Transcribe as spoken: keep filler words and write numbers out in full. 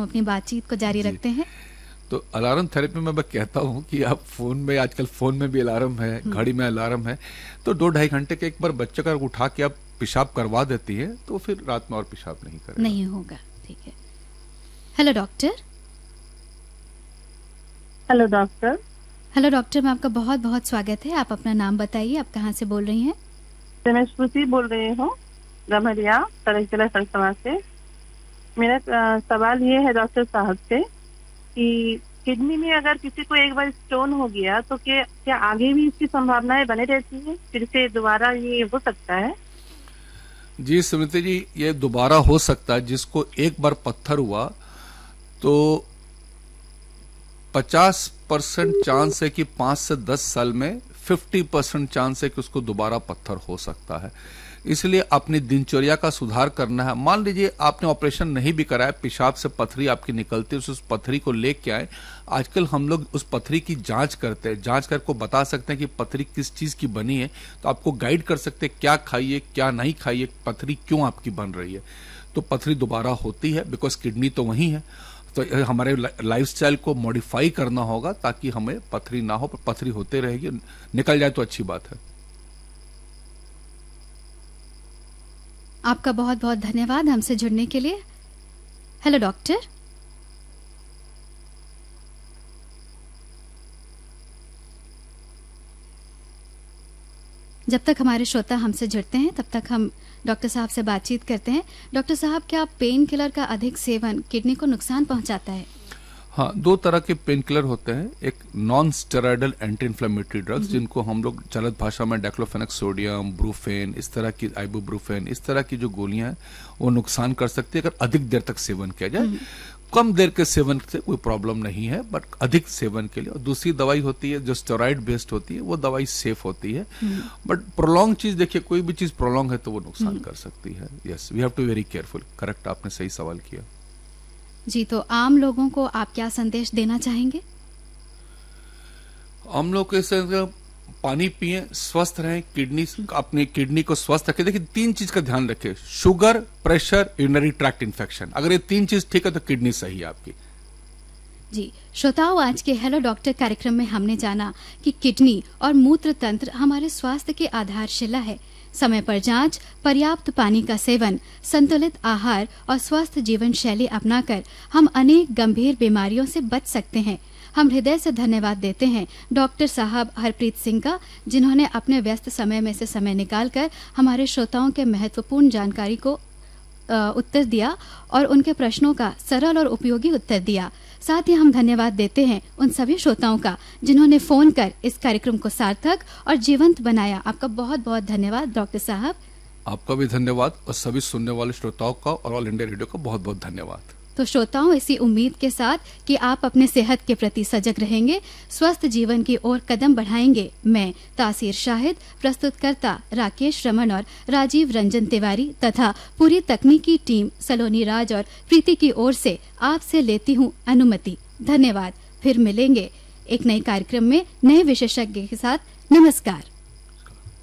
अपनी बातचीत को जारी रखते हैं। तो अलार्म थेरेपी में मैं कहता हूँ कि आप फोन में, आजकल फोन में भी अलार्म है, घड़ी में अलार्म है, तो दो ढाई घंटे के एक बार बच्चे का उठा के आप पेशाब करवा देती है तो फिर रात में और पेशाब नहीं करेगा, नहीं होगा। ठीक है। Hello doctor. Hello doctor. Hello doctor, मैं आपका बहुत बहुत स्वागत है। आप अपना नाम बताइए, आप कहाँ से बोल रही हैं? मैं श्रुति बोल रही हूँ, गम्हरिया, सड़क जिला सड़क से। मेरा आ, सवाल ये है डॉक्टर साहब से कि किडनी में अगर किसी को एक बार स्टोन हो गया तो क्या क्या आगे भी इसकी संभावनाएं बने रहती है, फिर से दोबारा ये हो सकता है? जी स्मृति जी, ये दोबारा हो सकता है। जिसको एक बार पत्थर हुआ तो पचास परसेंट चांस है कि पांच से दस साल में फिफ्टी परसेंट चांस है कि उसको दोबारा पत्थर हो सकता है। इसलिए अपनी दिनचर्या का सुधार करना है। मान लीजिए आपने ऑपरेशन नहीं भी कराया, पेशाब से पथरी आपकी निकलती है, उस पथरी को लेके आए। आजकल हम लोग उस पथरी की जांच करते हैं, जांच कर को बता सकते हैं कि पथरी किस चीज की बनी है, तो आपको गाइड कर सकते हैं क्या खाइए क्या नहीं खाइए, पथरी क्यों आपकी बन रही है। तो पथरी दोबारा होती है बिकॉज किडनी तो वही है, तो हमारे लाइफस्टाइल को मॉडिफाई करना होगा ताकि हमें पथरी ना हो। पर पथरी होते रहेगी, निकल जाए तो अच्छी बात है। आपका बहुत बहुत धन्यवाद हमसे जुड़ने के लिए। Hello doctor. जब तक हमारे श्रोता हमसे जुड़ते हैं तब तक हम डॉक्टर साहब से बातचीत करते हैं। डॉक्टर साहब, क्या पेन किलर का अधिक सेवन किडनी को नुकसान पहुंचाता है? हाँ, दो तरह के पेन किलर होते हैं। एक non steroidal anti inflammatory drugs, जिनको हम लोग चलित भाषा में डाइक्लोफेनेक सोडियम, ब्रूफेन, इस तरह की, आइबुप्रोफेन, इस तरह की जो गोलियां हैं वो नुकसान कर सकती है अगर अधिक देर तक सेवन किया जाए। कम देर के सेवन से कोई प्रॉब्लम नहीं है, बट अधिक सेवन के लिए। और दूसरी दवाई होती है जो स्टेरॉइड बेस्ड होती है, वो दवाई सेफ होती है, बट प्रोलॉन्ग चीज, देखिए कोई भी चीज प्रोलॉन्ग है तो वो नुकसान कर सकती है। Yes, we have to very careful. Correct, आपने सही सवाल किया जी। तो आम लोगों को आप क्या संदेश देना चाहेंगे? हम लोग कैसे पानी पिए, स्वस्थ रहें, किडनी, अपनी किडनी को स्वस्थ रखें। देखिए तीन चीज का ध्यान रखें, sugar, pressure, urinary tract infection. अगर ये तीन चीज ठीक है तो किडनी सही है आपकी। जी श्रोताओं, आज के हेलो डॉक्टर कार्यक्रम में हमने जाना कि किडनी और मूत्र तंत्र हमारे स्वास्थ्य की आधारशिला है। समय पर जांच, पर्याप्त पानी का सेवन, संतुलित आहार और स्वस्थ जीवन शैली अपनाकर हम अनेक गंभीर बीमारियों से बच सकते हैं। हम हृदय से धन्यवाद देते हैं डॉक्टर साहब हरप्रीत सिंह का, जिन्होंने अपने व्यस्त समय में से समय निकालकर हमारे श्रोताओं के महत्वपूर्ण जानकारी को उत्तर दिया और उनके प्रश्नों का सरल और उपयोगी उत्तर दिया। साथ ही हम धन्यवाद देते हैं उन सभी श्रोताओं का जिन्होंने फोन कर इस कार्यक्रम को सार्थक और जीवंत बनाया। आपका बहुत बहुत धन्यवाद डॉक्टर साहब। आपका भी धन्यवाद और सभी सुनने वाले श्रोताओं का और ऑल इंडिया रेडियो का बहुत बहुत धन्यवाद। तो श्रोताओं, इसी उम्मीद के साथ कि आप अपने सेहत के प्रति सजग रहेंगे, स्वस्थ जीवन की ओर कदम बढ़ाएंगे, मैं तासीर शाहिद, प्रस्तुतकर्ता राकेश रमन और राजीव रंजन तिवारी तथा पूरी तकनीकी टीम सलोनी राज और प्रीति की ओर से आपसे लेती हूँ अनुमति। धन्यवाद। फिर मिलेंगे एक नए कार्यक्रम में नए विशेषज्ञ के साथ। नमस्कार।